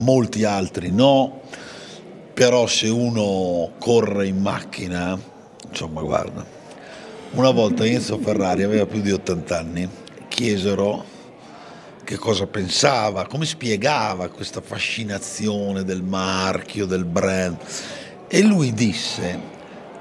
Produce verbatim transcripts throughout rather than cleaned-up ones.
molti altri no, però se uno corre in macchina, insomma guarda, una volta Enzo Ferrari aveva più di ottanta anni, chiesero che cosa pensava, come spiegava questa fascinazione del marchio, del brand, e lui disse: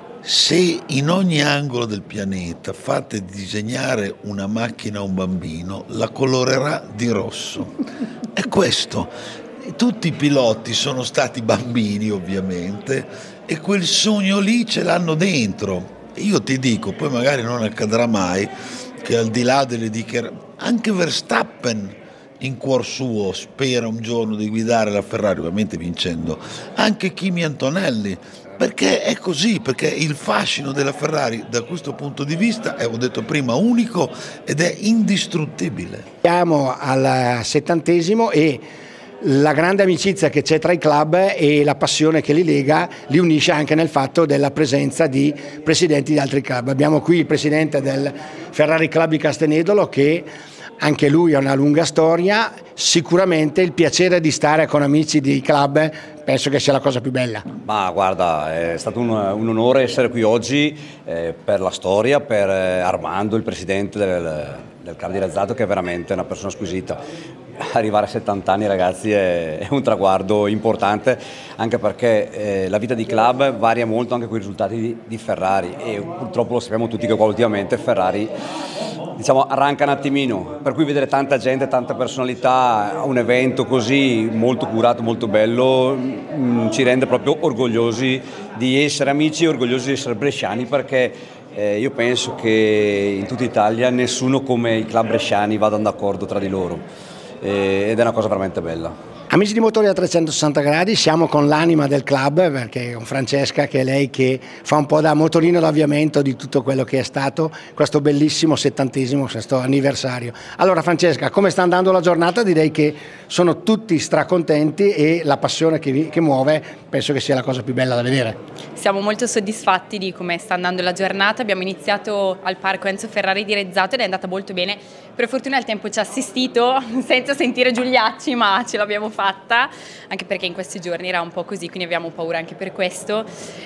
se in ogni angolo del pianeta fate disegnare una macchina a un bambino, la colorerà di rosso. È questo. Tutti i piloti sono stati bambini, ovviamente, e quel sogno lì ce l'hanno dentro. E io ti dico, poi magari non accadrà mai, che al di là delle dichiarazioni, anche Verstappen in cuor suo spera un giorno di guidare la Ferrari, ovviamente vincendo, anche Kimi Antonelli, perché è così, perché il fascino della Ferrari da questo punto di vista è, ho detto prima, unico ed è indistruttibile. Siamo al settantesimo e la grande amicizia che c'è tra i club e la passione che li lega li unisce anche nel fatto della presenza di presidenti di altri club. Abbiamo qui il presidente del Ferrari Club di Castenedolo, che anche lui ha una lunga storia. Sicuramente il piacere di stare con amici di club penso che sia la cosa più bella. Ma guarda, è stato un, un onore essere qui oggi eh, per la storia, per eh, Armando, il presidente del, del Club di Rezzato, che è veramente una persona squisita. Arrivare a settanta anni, ragazzi, è, è un traguardo importante, anche perché eh, la vita di club varia molto anche con i risultati di, di Ferrari, e purtroppo lo sappiamo tutti che qua ultimamente Ferrari, diciamo, arranca un attimino, per cui vedere tanta gente, tanta personalità a un evento così molto curato, molto bello, mh, ci rende proprio orgogliosi di essere amici e orgogliosi di essere bresciani, perché eh, io penso che in tutta Italia nessuno come i club bresciani vadano d'accordo tra di loro, eh, ed è una cosa veramente bella. Amici di Motori a trecentosessanta gradi, siamo con l'anima del club, perché con Francesca, che è lei che fa un po' da motorino d'avviamento di tutto quello che è stato questo bellissimo settantesimo, questo anniversario. Allora Francesca, come sta andando la giornata? Direi che sono tutti stracontenti e la passione che, vi, che muove penso che sia la cosa più bella da vedere. Siamo molto soddisfatti di come sta andando la giornata. Abbiamo iniziato al parco Enzo Ferrari di Rezzato ed è andata molto bene. Per fortuna il tempo ci ha assistito senza sentire Giuliacci, ma ce l'abbiamo fatta, anche perché in questi giorni era un po' così, quindi abbiamo paura anche per questo.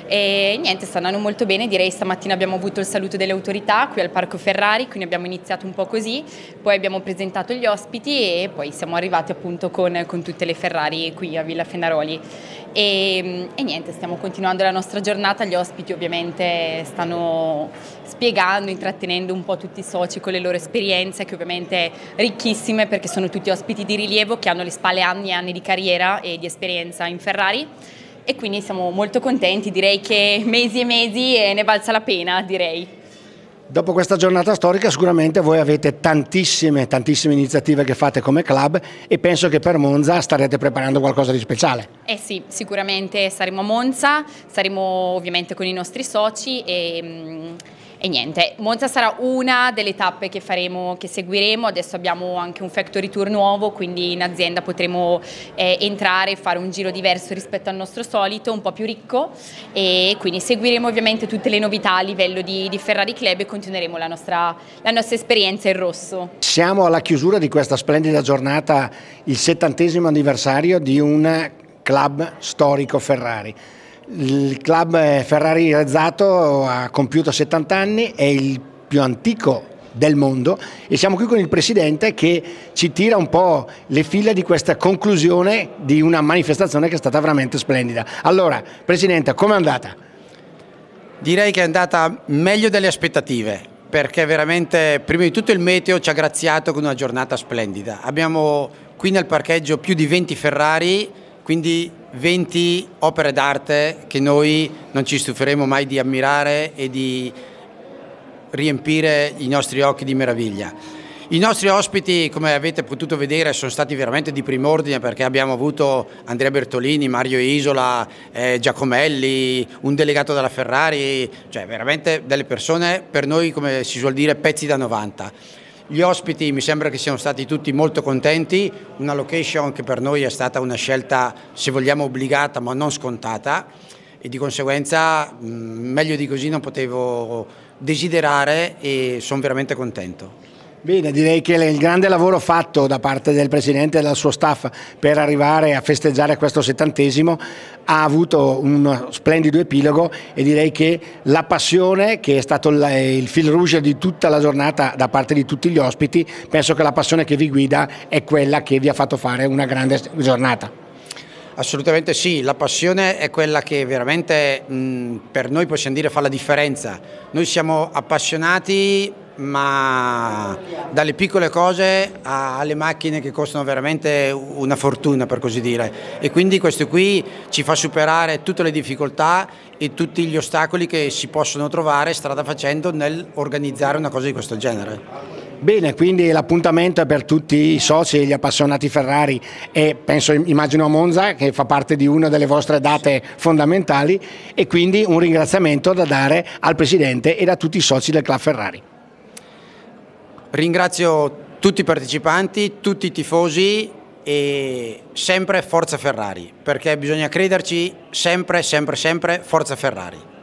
E niente, sta andando molto bene. Direi stamattina abbiamo avuto il saluto delle autorità qui al parco Ferrari, quindi abbiamo iniziato un po' così, poi abbiamo presentato gli ospiti e poi siamo arrivati appunto con, con tutte le Ferrari qui a Villa Fenaroli. E, e niente, stiamo continuando la nostra giornata. Gli ospiti ovviamente stanno spiegando, intrattenendo un po' tutti i soci con le loro esperienze, che ovviamente ricchissime, perché sono tutti ospiti di rilievo che hanno alle spalle anni e anni di carriera e di esperienza in Ferrari, e quindi siamo molto contenti. Direi che mesi e mesi e ne valsa la pena, direi. Dopo questa giornata storica sicuramente voi avete tantissime, tantissime iniziative che fate come club, e penso che per Monza starete preparando qualcosa di speciale. Eh sì, sicuramente saremo a Monza, saremo ovviamente con i nostri soci e... E niente, Monza sarà una delle tappe che faremo, che seguiremo. Adesso abbiamo anche un factory tour nuovo, quindi in azienda potremo eh, entrare e fare un giro diverso rispetto al nostro solito, un po' più ricco, e quindi seguiremo ovviamente tutte le novità a livello di, di Ferrari Club e continueremo la nostra, la nostra esperienza in rosso. Siamo alla chiusura di questa splendida giornata, il settantesimo anniversario di un club storico Ferrari. Il club Ferrari Rezzato ha compiuto settanta anni, è il più antico del mondo, e siamo qui con il presidente che ci tira un po' le fila di questa conclusione di una manifestazione che è stata veramente splendida. Allora, presidente, com'è andata? Direi che è andata meglio delle aspettative, perché veramente prima di tutto il meteo ci ha graziato con una giornata splendida. Abbiamo qui nel parcheggio più di venti Ferrari, quindi venti opere d'arte che noi non ci stufiremo mai di ammirare e di riempire i nostri occhi di meraviglia. I nostri ospiti, come avete potuto vedere, sono stati veramente di prim'ordine, perché abbiamo avuto Andrea Bertolini, Mario Isola, eh, Giacomelli, un delegato della Ferrari, cioè veramente delle persone, per noi, come si suol dire, pezzi da novanta. Gli ospiti mi sembra che siano stati tutti molto contenti, una location che per noi è stata una scelta, se vogliamo, obbligata ma non scontata, e di conseguenza mh, meglio di così non potevo desiderare, e sono veramente contento. Bene, direi che il grande lavoro fatto da parte del Presidente e del suo staff per arrivare a festeggiare questo settantesimo ha avuto un splendido epilogo, e direi che la passione, che è stato il fil rouge di tutta la giornata da parte di tutti gli ospiti, penso che la passione che vi guida è quella che vi ha fatto fare una grande giornata. Assolutamente sì, la passione è quella che veramente mh, per noi possiamo dire fa la differenza. Noi siamo appassionati, ma dalle piccole cose alle macchine che costano veramente una fortuna, per così dire, e quindi questo qui ci fa superare tutte le difficoltà e tutti gli ostacoli che si possono trovare strada facendo nel organizzare una cosa di questo genere. Bene, quindi l'appuntamento è per tutti i soci e gli appassionati Ferrari, e penso, immagino a Monza, che fa parte di una delle vostre date fondamentali, e quindi un ringraziamento da dare al Presidente e a tutti i soci del Club Ferrari. Ringrazio tutti i partecipanti, tutti i tifosi, e sempre forza Ferrari, perché bisogna crederci sempre, sempre, sempre, forza Ferrari.